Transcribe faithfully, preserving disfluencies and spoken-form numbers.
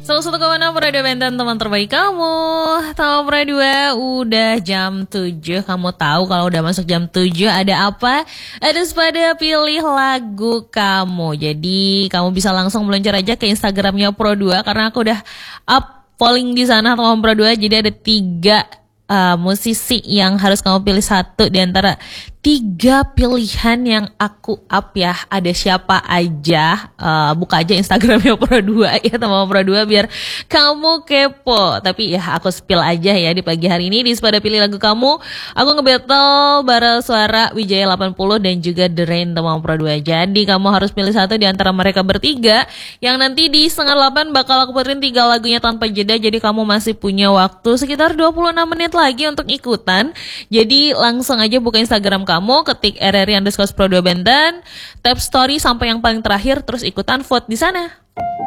Salah satu kawan Pro dua Benten, teman terbaik kamu. Tahu Pro dua udah jam tujuh. Kamu tahu kalau udah masuk jam tujuh ada apa? Ada pada pilih lagu kamu. Jadi kamu bisa langsung meluncur aja ke Instagramnya Pro dua karena aku udah up polling di sana teman Pro dua. Jadi ada tiga uh, musisi yang harus kamu pilih satu di antara tiga pilihan yang aku up ya. Ada siapa aja, uh, buka aja Instagramnya Pro dua ya teman Pro dua biar kamu kepo. Tapi ya aku spill aja ya di pagi hari ini di Sepada Pilih Lagu Kamu. Aku nge-battle Bara Suara, Wijaya delapan puluh dan juga The Rain teman Pro dua. Jadi kamu harus pilih satu di antara mereka bertiga yang nanti di setengah delapan bakal aku puterin tiga lagunya tanpa jeda. Jadi kamu masih punya waktu sekitar dua puluh enam menit lagi untuk ikutan. Jadi langsung aja buka Instagram kamu. Kamu ketik R R I underscore Pro dua Benten, tap story sampai yang paling terakhir, terus ikutan vote di sana.